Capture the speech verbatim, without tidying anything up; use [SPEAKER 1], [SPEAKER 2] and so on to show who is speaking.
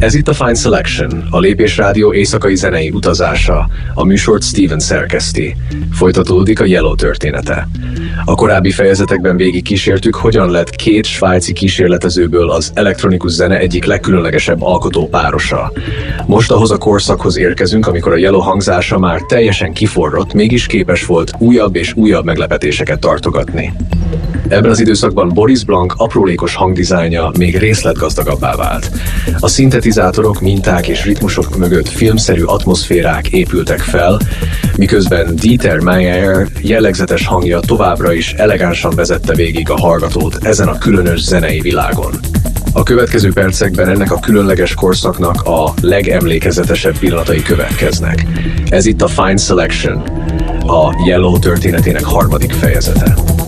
[SPEAKER 1] Ez itt a Fine Selection, a Lépés Rádió éjszakai zenei utazása. A műsort Steven szerkeszti. Folytatódik a Yellow története. A korábbi fejezetekben végig kísértük, hogyan lett két svájci kísérletezőből az elektronikus zene egyik legkülönlegesebb alkotó párosa. Most ahhoz a korszakhoz érkezünk, amikor a Yellow hangzása már teljesen kiforrott, mégis képes volt újabb és újabb meglepetéseket tartogatni. Ebben az időszakban Boris Blanc aprólékos hangdizájnja még részletgazdagabbá vált. A szintetizátorok, minták és ritmusok mögött filmszerű atmoszférák épültek fel, miközben Dieter Meier jellegzetes hangja továbbra is elegánsan vezette végig a hallgatót ezen a különös zenei világon. A következő percekben ennek a különleges korszaknak a legemlékezetesebb pillanatai következnek. Ez itt a Fine Selection, a Yellow történetének harmadik fejezete.